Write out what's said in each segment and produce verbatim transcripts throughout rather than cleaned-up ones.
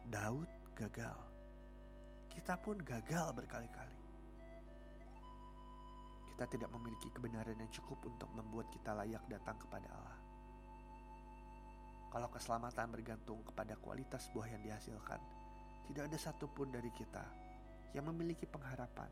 Daud gagal. Kita pun gagal berkali-kali. Kita tidak memiliki kebenaran yang cukup untuk membuat kita layak datang kepada Allah. Kalau keselamatan bergantung kepada kualitas buah yang dihasilkan, tidak ada satupun dari kita yang memiliki pengharapan.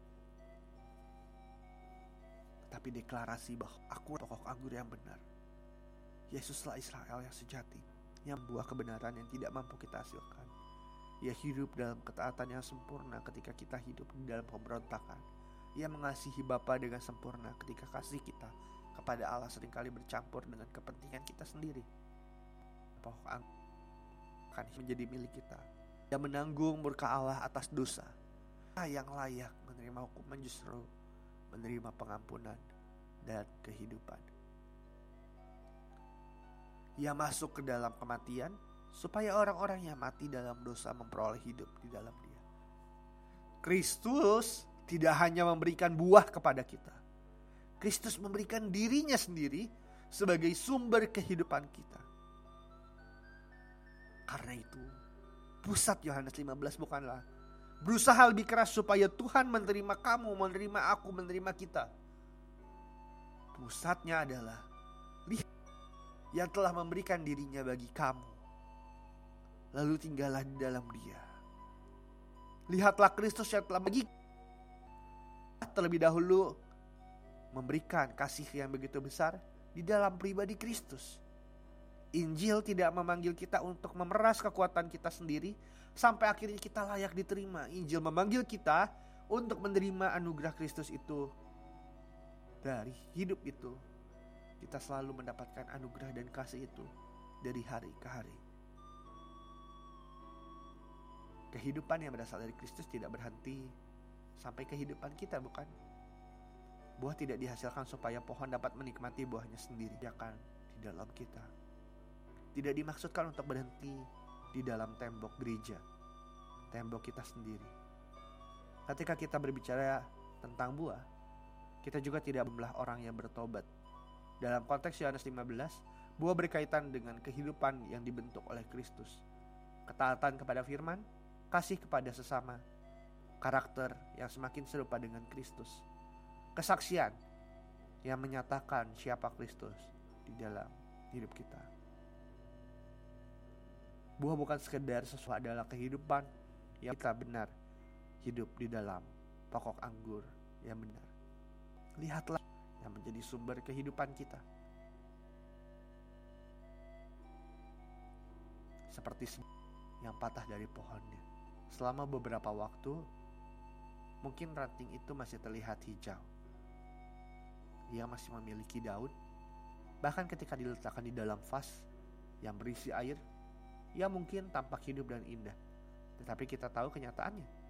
Tetapi deklarasi bahwa aku pokok anggur yang benar, Yesuslah Israel yang sejati, yang buah kebenaran yang tidak mampu kita hasilkan. Ia hidup dalam ketaatan yang sempurna ketika kita hidup di dalam pemberontakan. Ia mengasihi Bapa dengan sempurna ketika kasih kita kepada Allah seringkali bercampur dengan kepentingan kita sendiri. Pokok anggur akan menjadi milik kita. Ia menanggung murka Allah atas dosa. Yang layak menerima hukuman justru menerima pengampunan dan kehidupan. Ia masuk ke dalam kematian supaya orang-orang yang mati dalam dosa memperoleh hidup di dalam Dia. Kristus tidak hanya memberikan buah kepada kita. Kristus memberikan dirinya sendiri sebagai sumber kehidupan kita. Karena itu, pusat Yohanes lima belas bukanlah berusaha lebih keras supaya Tuhan menerima kamu, menerima aku, menerima kita. Pusatnya adalah lihat yang telah memberikan dirinya bagi kamu. Lalu tinggallah di dalam Dia. Lihatlah Kristus yang telah bagi terlebih dahulu memberikan kasih yang begitu besar di dalam pribadi Kristus. Injil tidak memanggil kita untuk memeras kekuatan kita sendiri sampai akhirnya kita layak diterima. Injil memanggil kita untuk menerima anugerah Kristus itu. Dari hidup itu kita selalu mendapatkan anugerah dan kasih itu dari hari ke hari. Kehidupan yang berasal dari Kristus tidak berhenti sampai kehidupan kita, bukan? Buah tidak dihasilkan supaya pohon dapat menikmati buahnya sendiri, akan di dalam kita. Tidak dimaksudkan untuk berhenti di dalam tembok gereja, tembok kita sendiri. Ketika kita berbicara tentang buah, kita juga tidak jumlah orang yang bertobat. Dalam konteks Yohanes lima belas, buah berkaitan dengan kehidupan yang dibentuk oleh Kristus. Ketaatan kepada firman, kasih kepada sesama, karakter yang semakin serupa dengan Kristus, kesaksian yang menyatakan siapa Kristus di dalam hidup kita. Buah bukan sekedar sesuatu, adalah kehidupan yang kita benar hidup di dalam pokok anggur yang benar. Lihatlah yang menjadi sumber kehidupan kita. Seperti yang patah dari pohonnya. Selama beberapa waktu, mungkin ranting itu masih terlihat hijau. Ia masih memiliki daun. Bahkan ketika diletakkan di dalam vas yang berisi air, ia mungkin tampak hidup dan indah. Tetapi kita tahu kenyataannya,